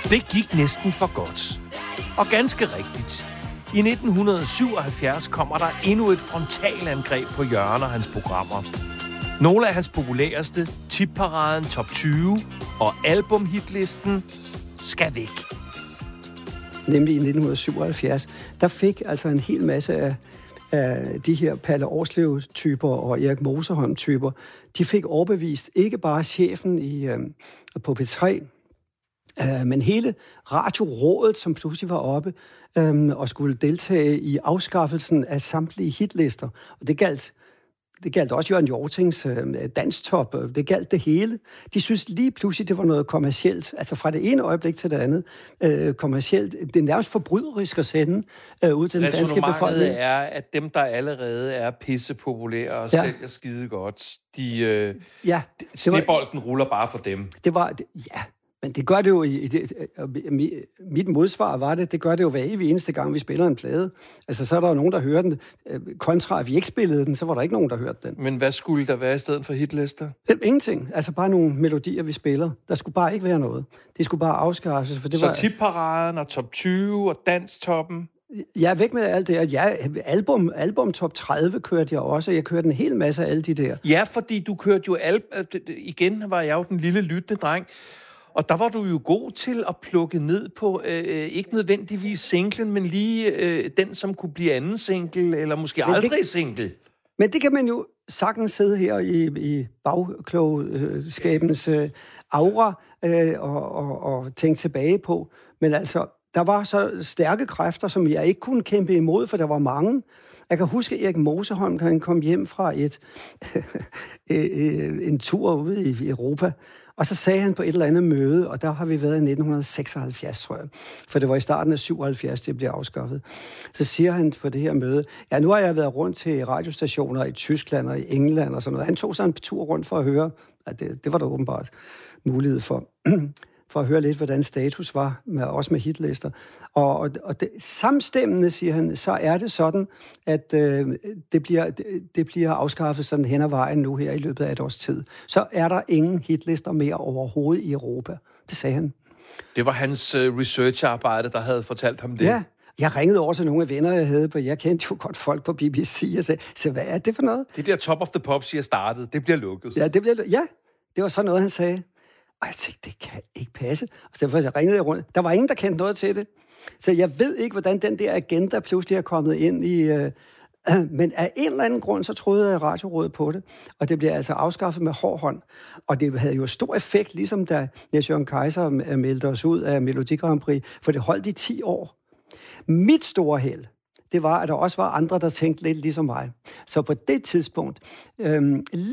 Det gik næsten for godt. Og ganske rigtigt. I 1977 kommer der endnu et frontalangreb på Jørgen og hans programmer. Nogle af hans populæreste, Tipparaden Top 20 og albumhitlisten skal væk. Nemlig i 1977, der fik altså en hel masse af de her Palle Årslev-typer og Erik Moserholm-typer, de fik overbevist ikke bare chefen på P3, men hele radiorådet, som pludselig var oppe og skulle deltage i afskaffelsen af samtlige hitlister. Og det galt også Jørgen Hjortings danstop, det galt det hele. De synes lige pludselig, det var noget kommercielt, altså fra det ene øjeblik til det andet, kommercielt. Det er nærmest forbryderisk at sende ud til den danske befolkning. Er, at dem, der allerede er pissepopulære og sælger skide godt, snebolden ruller bare for dem. Men det gør det jo, mit modsvar var det gør det jo hver evig eneste gang, vi spiller en plade. Altså, så er der jo nogen, der hører den. Kontra, at vi ikke spillede den, så var der ikke nogen, der hørte den. Men hvad skulle der være i stedet for hitlister? Ingenting. Altså, bare nogle melodier, vi spiller. Der skulle bare ikke være noget. Det skulle bare afskaffes. For det så Tipparaden og Top 20 og Danstoppen? Jeg er væk med alt det. Ja, album Top 30 kørte jeg også. Jeg kørte en hel masse af alle de der. Ja, fordi du kørte jo igen var jeg jo den lille lyttende dreng. Og der var du jo god til at plukke ned på, ikke nødvendigvis singlen, men lige den, som kunne blive anden single, eller måske aldrig single. Men det kan man jo sagtens sidde her i bagklogskabens aura og tænke tilbage på. Men altså, der var så stærke kræfter, som jeg ikke kunne kæmpe imod, for der var mange. Jeg kan huske, at Erik Moserholm, han kom hjem fra en tur ude i Europa, og så sagde han på et eller andet møde, og der har vi været i 1976, tror jeg, for det var i starten af 77, det blev afskaffet. Så siger han på det her møde, ja, nu har jeg været rundt til radiostationer i Tyskland og i England og sådan noget. Han tog sig en tur rundt for at høre, at det var der åbenbart mulighed for at høre lidt, hvordan status var, også med hitlister. Og det, samstemmende, siger han, så er det sådan, at det bliver afskaffet sådan hen ad vejen nu her i løbet af et års tid. Så er der ingen hitlister mere overhovedet i Europa. Det sagde han. Det var hans researcharbejde, der havde fortalt ham det? Ja. Jeg ringede over til nogle af venner, jeg havde på. Jeg kendte jo godt folk på BBC og sagde, så hvad er det for noget? Det der Top of the Pops, jeg startede, det bliver lukket. Ja, det var sådan noget, han sagde. Og jeg tænkte, det kan ikke passe. Og derfor jeg ringede rundt. Der var ingen, der kendte noget til det. Så jeg ved ikke, hvordan den der agenda pludselig er kommet ind i... Men af en eller anden grund, så troede jeg Radiorådet på det. Og det blev altså afskaffet med hård hånd. Og det havde jo stor effekt, ligesom da Niels Jørgen Kaiser meldte os ud af Melodi Grand Prix. For det holdt i 10 år. Mit store held, det var, at der også var andre, der tænkte lidt ligesom mig. Så på det tidspunkt...